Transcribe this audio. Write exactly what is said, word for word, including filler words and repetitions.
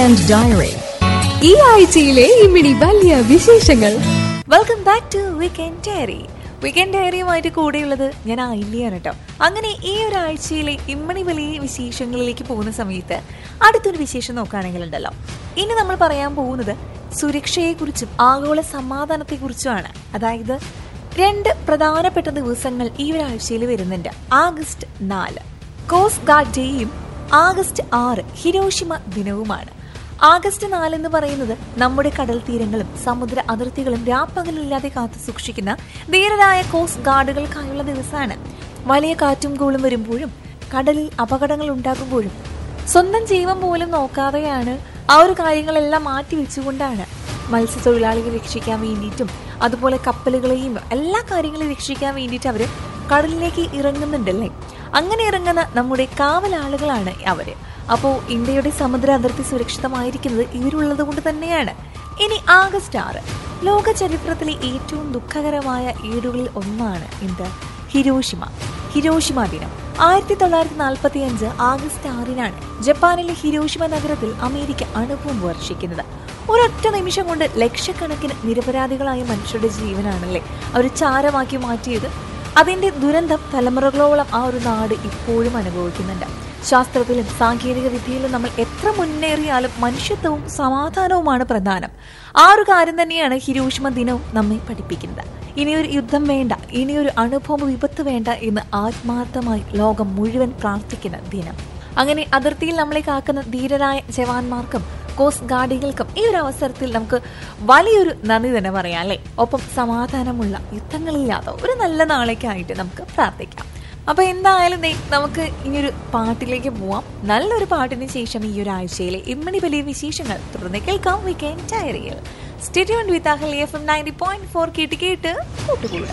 Weekend diary ഈ ആഴ്ചയിലെ ഇമ്മിണി വലിയ വിശേഷങ്ങൾ. Welcome back to weekend diary. Weekend ഡയറിയുമായിട്ട് കൂടെയുള്ളത് ഞാൻ ആയില്യാണ് കേട്ടോ. അങ്ങനെ ഈ ഒരാഴ്ചയിലെ ഇമ്മണി വലിയ വിശേഷങ്ങളിലേക്ക് പോകുന്ന സമയത്ത് അടുത്തൊരു വിശേഷം നോക്കുകയാണെങ്കിൽ ഉണ്ടല്ലോ, ഇനി നമ്മൾ പറയാൻ പോകുന്നത് സുരക്ഷയെക്കുറിച്ചും ആഗോള സമാധാനത്തെക്കുറിച്ചുമാണ്. അതായത് രണ്ട് പ്രധാനപ്പെട്ട ദിവസങ്ങൾ ഈ ഒരാഴ്ചയിൽ വരുന്നുണ്ട്. ആഗസ്റ്റ് നാല് കോസ്റ്റ് ഗാർഡ് ഡേയും ആഗസ്റ്റ് ആറ് ഹിരോഷിമ ദിനവുമാണ്. ആഗസ്റ്റ് നാല് എന്ന് പറയുന്നത് നമ്മുടെ കടൽ തീരങ്ങളും സമുദ്ര അതിർത്തികളും രാപ്പകലില്ലാതെ കാത്തു സൂക്ഷിക്കുന്ന ധീരരായ കോസ്റ്റ് ഗാർഡുകൾക്കായുള്ള ദിവസമാണ്. വലിയ കാറ്റും കോളും വരുമ്പോഴും കടലിൽ അപകടങ്ങൾ ഉണ്ടാകുമ്പോഴും സ്വന്തം ജീവൻ പോലും നോക്കാതെയാണ് ആ ഒരു കാര്യങ്ങളെല്ലാം മാറ്റി വെച്ചുകൊണ്ടാണ് മത്സ്യത്തൊഴിലാളികളെ രക്ഷിക്കാൻ വേണ്ടിയിട്ടും അതുപോലെ കപ്പലുകളെയും എല്ലാ കാര്യങ്ങളും രക്ഷിക്കാൻ വേണ്ടിയിട്ട് അവര് കടലിലേക്ക് ഇറങ്ങുന്നുണ്ടല്ലേ. അങ്ങനെ ഇറങ്ങുന്ന നമ്മുടെ കാവലാളുകളാണ് അവര്. അപ്പോൾ ഇന്ത്യയുടെ സമുദ്ര അതിർത്തി സുരക്ഷിതമായിരിക്കുന്നത് ഇവരുള്ളത് കൊണ്ട് തന്നെയാണ്. ഇനി ആഗസ്റ്റ് ആറ് ലോക ചരിത്രത്തിലെ ഏറ്റവും ദുഃഖകരമായ ഏടുകളിൽ ഒന്നാണ് എന്ത് ഹിരോഷിമ ഹിരോഷിമ ദിനം. ആയിരത്തി തൊള്ളായിരത്തി നാൽപ്പത്തി അഞ്ച് ആഗസ്റ്റ് ആറിനാണ് ജപ്പാനിലെ ഹിരോഷിമ നഗരത്തിൽ അമേരിക്ക അണുബോംബ് വർഷിക്കുന്നത്. ഒരൊറ്റ നിമിഷം കൊണ്ട് ലക്ഷക്കണക്കിന് നിരപരാധികളായ മനുഷ്യരുടെ ജീവനാണല്ലേ അവർ ചാരമാക്കി മാറ്റിയത്. അതിന്റെ ദുരന്തം തലമുറകളോളം ആ ഒരു നാട് ഇപ്പോഴും അനുഭവിക്കുന്നുണ്ട്. ശാസ്ത്രത്തിലും സാങ്കേതിക വിദ്യയിലും നമ്മൾ എത്ര മുന്നേറിയാലും മനുഷ്യത്വവും സമാധാനവുമാണ് പ്രധാനം. ആ ഒരു കാര്യം തന്നെയാണ് ഹിരോഷിമ ദിനവും നമ്മെ പഠിപ്പിക്കുന്നത്. ഇനിയൊരു യുദ്ധം വേണ്ട, ഇനിയൊരു അണുബോംബ് വിപത്ത് വേണ്ട എന്ന് ആത്മാർത്ഥമായി ലോകം മുഴുവൻ പ്രാർത്ഥിക്കുന്ന ദിനം. അങ്ങനെ അതിർത്തിയിൽ നമ്മളെ കാക്കുന്ന ധീരരായ ജവാന്മാർക്കും കോസ്റ്റ് ഗാർഡുകൾക്കും ഈ ഒരു അവസരത്തിൽ നമുക്ക് വലിയൊരു നന്ദി തന്നെ പറയാം അല്ലേ. ഒപ്പം സമാധാനമുള്ള യുദ്ധങ്ങളില്ലാത്ത ഒരു നല്ല നാളേക്കായിട്ട് നമുക്ക് പ്രാർത്ഥിക്കാം. അപ്പൊ എന്തായാലും നമുക്ക് ഇനിയൊരു പാട്ടിലേക്ക് പോവാം. നല്ലൊരു പാട്ടിന് ശേഷം ഈ ഒരു ആഴ്ചയിലെ ഇമ്മണി വലിയ വിശേഷങ്ങൾ തുടർന്ന് കേൾക്കാം വീക്കെൻഡ് ഡയറിയിൽ. സ്റ്റേ ട്യൂൺഡ് വിത്ത് Ahalya F M ninety point four കേട്ട് കേട്ട് കൂട്ടുകൂടാം.